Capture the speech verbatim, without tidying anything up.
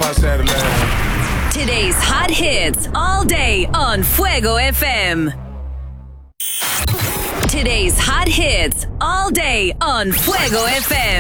pa' hacerle. Today's hot hits all day on Fuego F M. Today's hot hits all day on Fuego F M.